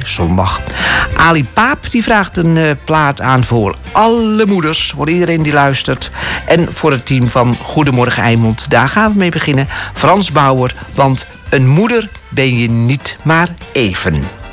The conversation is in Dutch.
zondag. Ali Paap die vraagt een plaat aan voor alle moeders, voor iedereen die luistert. En voor het team van Goedemorgen Eimond. Daar gaan we mee beginnen. Frans Bauer, want een moeder ben je niet maar even.